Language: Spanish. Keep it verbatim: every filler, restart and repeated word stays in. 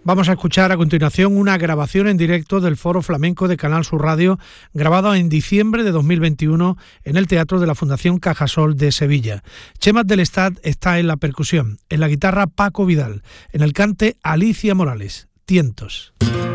Vamos a escuchar a continuación una grabación en directo del Foro Flamenco de Canal Sur Radio, grabado en diciembre de dos mil veintiuno en el Teatro de la Fundación Cajasol de Sevilla. Chema del Estat está en la percusión, en la guitarra Paco Vidal, en el cante Alicia Morales. Tientos.